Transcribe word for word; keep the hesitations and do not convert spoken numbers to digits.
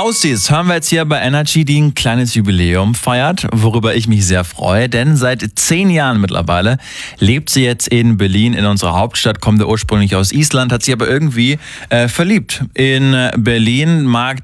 Aussies hören wir jetzt hier bei Energy, die ein kleines Jubiläum feiert, worüber ich mich sehr freue, denn seit zehn Jahren mittlerweile lebt sie jetzt in Berlin, in unserer Hauptstadt, kommt ursprünglich aus Island, hat sich aber irgendwie äh, verliebt in Berlin, mag